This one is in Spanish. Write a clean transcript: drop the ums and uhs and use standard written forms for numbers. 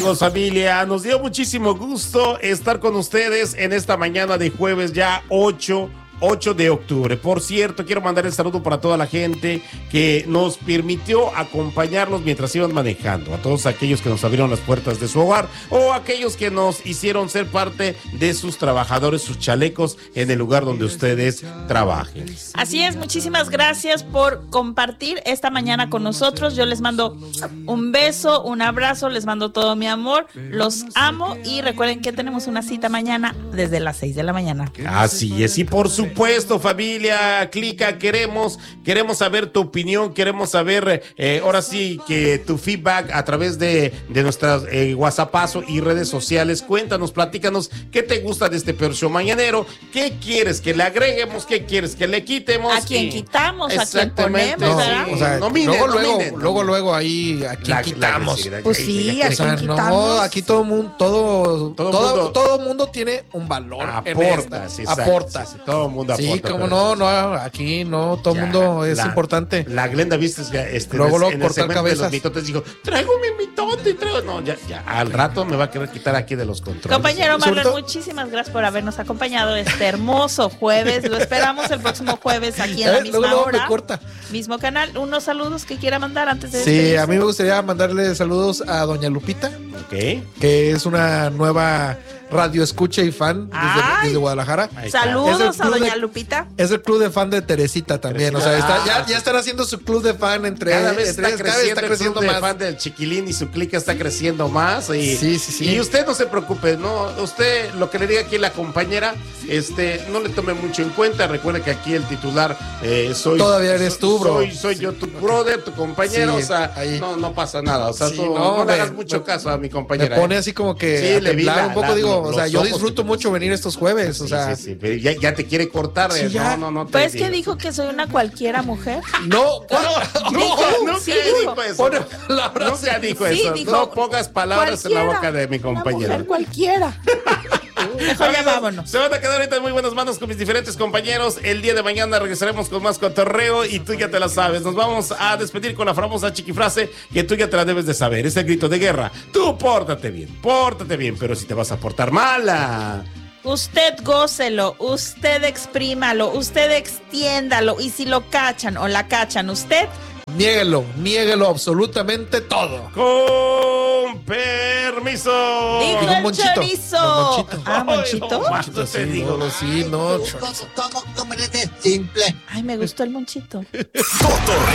Familia, nos dio muchísimo gusto estar con ustedes en esta mañana de jueves ya 8 de octubre. Por cierto, quiero mandar el saludo para toda la gente que nos permitió acompañarlos mientras iban manejando, a todos aquellos que nos abrieron las puertas de su hogar o aquellos que nos hicieron ser parte de sus trabajadores, sus chalecos en el lugar donde ustedes trabajen. Así es, muchísimas gracias por compartir esta mañana con nosotros. Yo les mando un beso, un abrazo, les mando todo mi amor, los amo y recuerden que tenemos una cita mañana desde las 6 de la mañana. Así es, y por supuesto, familia Clica, queremos saber tu opinión, queremos saber ahora sí que tu feedback a través de nuestras WhatsAppazo y redes sociales. Cuéntanos, platícanos qué te gusta de este Peor Show mañanero, qué quieres que le agreguemos, qué quieres que le quitemos. A quién quitamos, a quién ponemos, ¿verdad? O sea, luego ahí a quién quitamos. Pues sí, a quién quitamos. No, aquí todo mundo tiene un valor. Aporta, sí, aporta. Sí, todo el mundo aporta. Sí, como no, aquí no, todo el mundo es importante. La Glenda, viste, luego en el cortar segmento cabezas. de los mitotes dijo, traigo mi mitote, no, ya, al rato me va a querer quitar aquí de los controles. Compañero Marlon, muchísimas gracias por habernos acompañado este hermoso jueves. Lo esperamos el próximo jueves aquí en la misma luego hora. Me corta. Mismo canal. Unos saludos que quiera mandar antes de despedirse. A mí me gustaría mandarle saludos a doña Lupita, que es una nueva radio escucha y fan desde Guadalajara. Saludos a doña Lupita. Es el club de fan de Teresita también. O sea, ya están haciendo su club de fan entre cada vez está creciendo el club más. De fan del Chiquilín y su clica está creciendo más. Y, sí. Y usted no se preocupe, no, usted lo que le diga aquí la compañera, no le tome mucho en cuenta. Recuerde que aquí el titular todavía eres tú, bro. Soy yo tu brother, tu compañero. O sea, no pasa nada. O sea, no le hagas mucho caso a mi compañera. Me pone así como que le vi un poco, digo. O sea, yo disfruto que mucho venir estos jueves, o sea. Sí, pero ya te quiere cortar. No. Pues que dijo que soy una cualquiera mujer. Nunca dijo eso. Nunca dijo eso. No pongas palabras en la boca de mi compañera. Mujer cualquiera. Mejor ya vámonos. Se van a quedar ahorita en muy buenas manos con mis diferentes compañeros. El día de mañana regresaremos con más cotorreo y tú ya te la sabes. Nos vamos a despedir con la famosa chiquifrase que tú ya te la debes de saber. Es el grito de guerra. Tú pórtate bien, pero si te vas a portar mala, usted gócelo, usted exprímalo, usted extiéndalo y si lo cachan o la cachan usted, niéguelo absolutamente todo. Con permiso. Dijo el chorizo. ¿Monchito? Monchito, te digo. Sí, no. ¿Cómo eres de simple? Ay, me gustó el monchito.